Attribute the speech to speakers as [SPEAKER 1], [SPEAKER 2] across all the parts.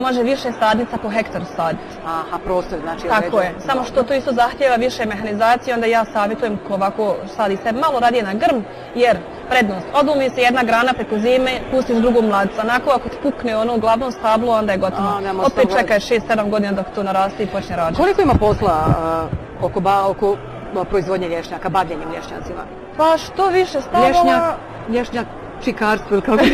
[SPEAKER 1] Može više sadnica po hektaru saditi.
[SPEAKER 2] Aha, prostor znači.
[SPEAKER 1] Tako je, samo što to isto zahtjeva više mehanizacije, onda ja savjetujem ko ovako sadi se malo radije na grm, jer prednost, odlumi se jedna grana preko zime, pustiš drugu mladicu, onako ako ti pukne ono glavno stablo, onda je gotovo. Opet čekaj 6-7 godina dok to naraste i počne rađati.
[SPEAKER 2] Koliko ima posla oko proizvodnje lješnjaka, bavljenjem lješnjacima?
[SPEAKER 1] Pa što više stabala...
[SPEAKER 2] Lješnjak, čikarstvo ili kako?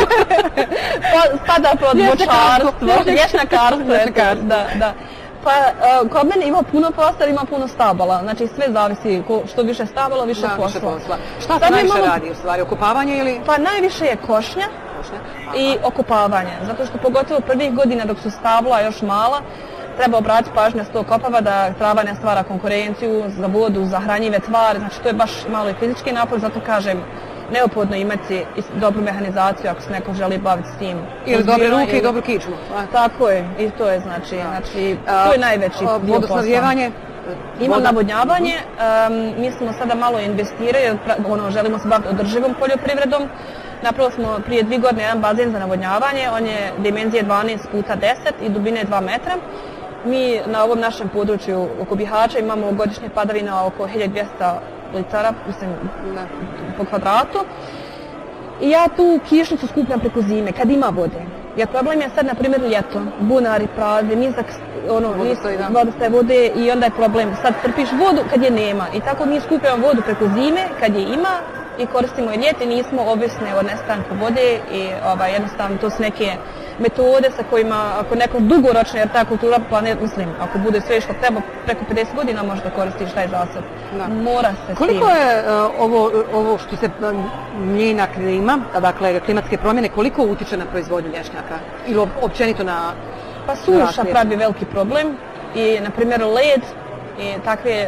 [SPEAKER 1] Spada pod voćarstvo, lješnjakarstvo, da. Pa kod mene ima puno posla, ima puno stabala, znači sve zavisi, što više stabala, više posla.
[SPEAKER 2] Šta se najviše radi u stvari, okopavanje ili?
[SPEAKER 1] Pa najviše je košnja i okopavanje, zato što pogotovo prvih godina dok su stabla još mala, treba obratiti pažnju na to okopava da trava ne stvara konkurenciju za vodu, za hranjive tvari, znači to je baš malo i fizički napor, zato kažem neophodno imati dobru mehanizaciju ako se neko želi baviti s tim.
[SPEAKER 2] Ili dobre ruke i dobru kičmu.
[SPEAKER 1] Tako je, i to je znači to je najveći dio posla.
[SPEAKER 2] Vodosnabdijevanje?
[SPEAKER 1] Ima navodnjavanje, mi smo sada malo investirali, želimo se baviti održivom poljoprivredom. Napravili smo prije 2 godine jedan bazen za navodnjavanje, on je dimenzije 12 puta 10 i dubine 2 metra. Mi na ovom našem području oko Bihaća imamo godišnje padavina oko 1200 litara, mislim, po kvadratu. I ja tu kišnicu skupljam preko zime, kad ima vode. Jer problem je sad, na primjer, ljeto, bunari prazni, nizak, vodostaje vode i onda je problem. Sad trpiš vodu kad je nema i tako mi skupljamo vodu preko zime kad je ima i koristimo je ljeti, nismo ovisni od nestanka vode i jednostavno to su neke metode sa kojima, ako neko dugoročno, jer ta kultura planet, mislim, ako bude sve što treba, preko 50 godina možda koristiš taj zasad. Mora se
[SPEAKER 2] koliko je ovo što se mijenja klima, dakle klimatske promjene, koliko utiče na proizvodnju lješnjaka? Ili općenito na...
[SPEAKER 1] Pa suša pravi veliki problem i, na primjer, led i takve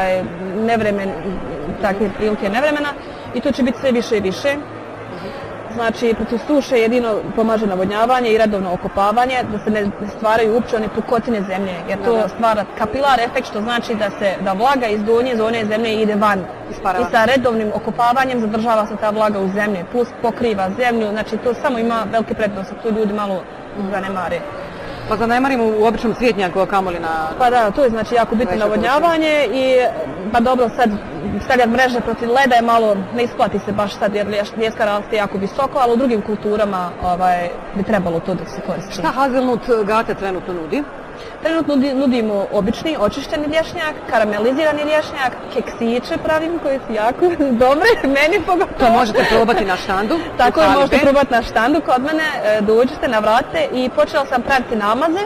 [SPEAKER 1] prilike nevremena i to će biti sve više i više. Znači, protiv suše jedino pomaže navodnjavanje i redovno okopavanje, da se ne stvaraju uopće one pukotine zemlje, jer to stvara kapilar efekt, što znači da vlaga iz donje zone zemlje ide van. I sa redovnim okopavanjem zadržava se ta vlaga u zemlji, plus pokriva zemlju, znači to samo ima velike prednosti, to ljudi malo zanemare.
[SPEAKER 2] Pa zanemarimo u običnom cvjetnjaku, a kamoli na...
[SPEAKER 1] Pa da, to je znači jako bitno navodnjavanje i pa dobro sad stavljati mreže protiv leda je malo, ne isplati se baš sad jer ljeska raste jako visoko, ali u drugim kulturama bi trebalo to da se koristi.
[SPEAKER 2] Šta Hazelnut Gate trenutno nudi?
[SPEAKER 1] Trenutno nudimo obični, očišćeni lješnjak, karamelizirani lješnjak, keksiće pravim koji su jako dobre, meni pogotovo.
[SPEAKER 2] To možete probati na štandu?
[SPEAKER 1] Tako je, možete probati na štandu kod mene, dođete, navrate i počela sam praviti namaze.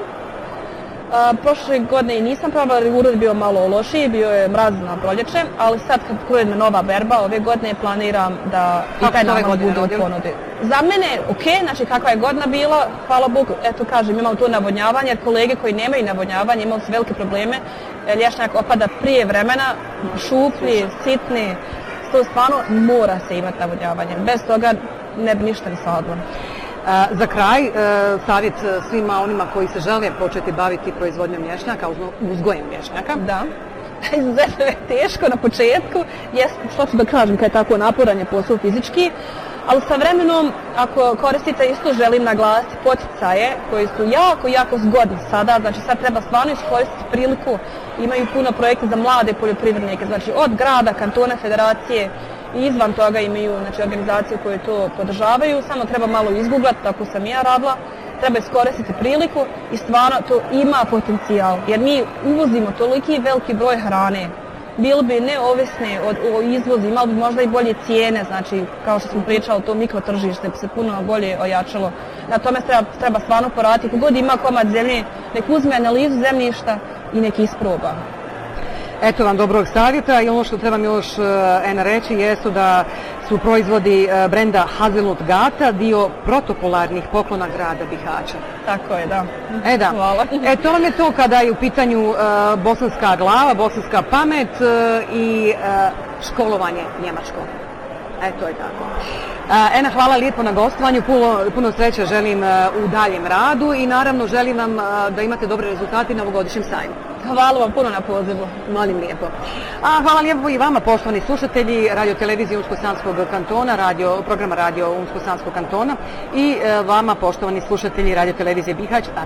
[SPEAKER 1] Prošle godine i nisam probala, jer urod bio malo lošiji, bio je mraz na proljeće, ali sad kad krene nova berba, ove godine planiram da i taj namaz bude u ponudi. Za mene ok, znači kakva je godina bila, hvala Bogu, eto kažem, imam to navodnjavanje, jer kolege koji nemaju navodnjavanje imali su velike probleme, lješnjak opada prije vremena, šuplji, sitni, to stvarno mora se imati navodnjavanje, bez toga ne bi ništa ni sadilo.
[SPEAKER 2] Za kraj, savjet svima onima koji se žele početi baviti proizvodnjom lješnjaka, uzgojem lješnjaka.
[SPEAKER 1] Da. Izuzetno je teško na početku, što ću da kažem kad je tako naporan je posao fizički, ali sa vremenom, ako koristite isto želim naglasiti poticaje koji su jako zgodni sada, znači sad treba stvarno iskoristiti priliku, imaju puno projekta za mlade poljoprivrednike, znači od grada, kantona, federacije, i izvan toga imaju organizacije koje to podržavaju, samo treba malo izgooglati, tako sam i ja radila, treba iskoristiti priliku i stvarno to ima potencijal, jer mi uvozimo toliki veliki broj hrane, bilo bi neovisne o izvozu, imalo bi možda i bolje cijene, znači kao što smo pričali, to mikrotržište bi se puno bolje ojačalo. Na tome treba stvarno poraditi, kogod ima komad zemlje, nek uzme analizu zemljišta i nek isproba.
[SPEAKER 2] Eto vam dobrog savjeta i ono što trebam još reći jesu da su proizvodi brenda Hazelnut Gata dio protokolarnih poklona grada Bihaća.
[SPEAKER 1] Tako je, da.
[SPEAKER 2] Da.
[SPEAKER 1] Hvala.
[SPEAKER 2] To vam je to kada je u pitanju bosanska glava, bosanska pamet i školovanje njemačko. To je tako. Ena, hvala lijepo na gostovanju, puno sreće želim u daljem radu i naravno želim vam da imate dobre rezultate na ovogodišnjem sajmu.
[SPEAKER 1] Hvala vam puno na pozivu.
[SPEAKER 2] Molim lijepo. Hvala lijepo i vama, poštovani slušatelji Radio televizije Unsko-Sanskog kantona, programa Radio Unsko-Sanskog kantona i vama, poštovani slušatelji Radio televizije Bihać.